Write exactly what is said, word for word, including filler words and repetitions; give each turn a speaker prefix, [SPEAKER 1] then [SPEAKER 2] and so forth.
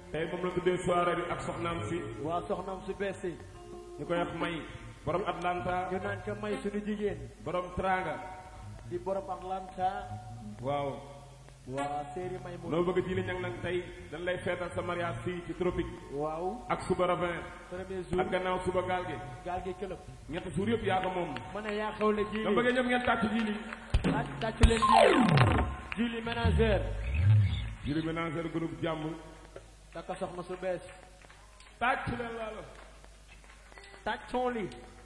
[SPEAKER 1] tey moom la tuddee soirée bi ak soxnaam si.
[SPEAKER 2] waa soxnaam su bees si.
[SPEAKER 1] ñu koy wax May. borom Atlanta.
[SPEAKER 2] ñu naan ko May suñu jigéen.
[SPEAKER 1] borom Tranga.
[SPEAKER 2] di borom Atlanta.
[SPEAKER 1] waaw.
[SPEAKER 2] waa séeri May mu.
[SPEAKER 1] loo bëgg ji li ñang nag tey dañ lay feetal sa mariage fii ci tropique.
[SPEAKER 2] waaw.
[SPEAKER 1] ak suba ravin.
[SPEAKER 2] premier jour
[SPEAKER 1] ak gannaaw suba gaal gi.
[SPEAKER 2] gaal gi këlëb.
[SPEAKER 1] ñetti suur yëpp yaa ko moom.
[SPEAKER 2] ma ne yaa xewle ji
[SPEAKER 1] nga bëggee ñoom ngeen tàcc ji li.
[SPEAKER 2] tàcc tàcc leen ji Jili ménagère.
[SPEAKER 1] Jili ménagère groupe jàmm.
[SPEAKER 2] takka soxna su bees.
[SPEAKER 1] tàcc leen laalo.
[SPEAKER 2] tàccoon li.